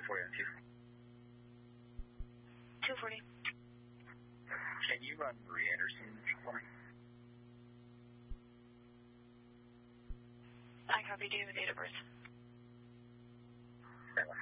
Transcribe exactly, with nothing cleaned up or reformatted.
forty on two. two forty. Can you run Marie Anderson for me? I copy. Do you have a date of birth?